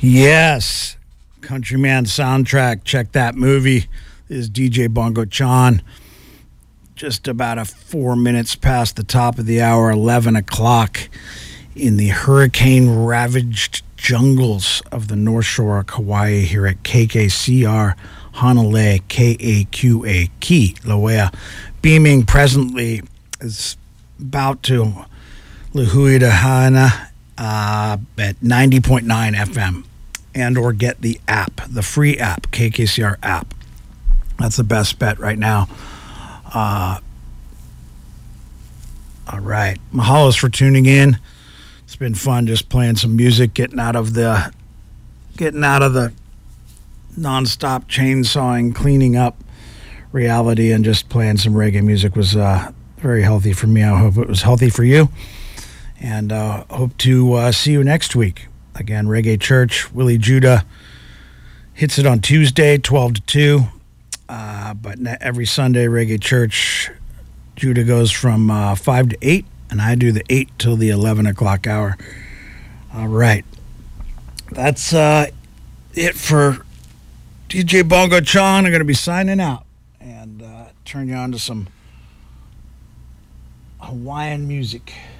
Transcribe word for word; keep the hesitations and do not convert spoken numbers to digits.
Yes, Countryman soundtrack. Check that movie. This is D J Bongo Chan. Just about a four minutes past the top of the hour, eleven o'clock, in the hurricane-ravaged jungles of the North Shore of Kauai here at K K C R Honolulu, K A Q A, Kilauea. Beaming presently is about to Lahaina Hana uh, at ninety point nine F M, and or get the app, the free app, K K C R app. That's the best bet right now. Uh, all right. Mahalos for tuning in. It's been fun just playing some music, getting out of the getting out of the nonstop chainsawing, cleaning up reality, and just playing some reggae music was uh, very healthy for me. I hope it was healthy for you. And uh, hope to uh, see you next week. Again, Reggae Church, Willie Judah hits it on Tuesday, twelve to two. Uh, but every Sunday, Reggae Church, Judah goes from uh, five to eight, and I do the eight till the eleven o'clock hour. All right. That's uh, it for D J Bongo Chan. I'm going to be signing out and uh, turn you on to some Hawaiian music.